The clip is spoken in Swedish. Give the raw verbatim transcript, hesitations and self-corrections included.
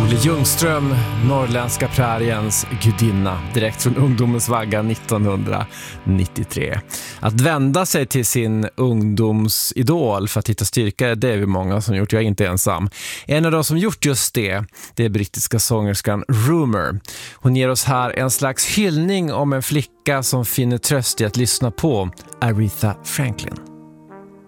Olle Ljungström, norrländska präriens gudinna, direkt från ungdomens vagga nittonhundranittiotre. Att vända sig till sin ungdomsidol för att hitta styrka, det är vi många som gjort, jag är inte ensam. En av de som gjort just det, det är brittiska sångerskan Rumour. Hon ger oss här en slags hyllning om en flicka som finner tröst i att lyssna på Aretha Franklin.